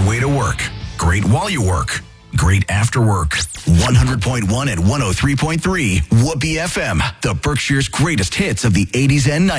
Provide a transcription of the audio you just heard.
your way to work. Great while you work. Great after work. 100.1 and 103.3 Whoopee FM. The Berkshire's greatest hits of the 80s and 90s.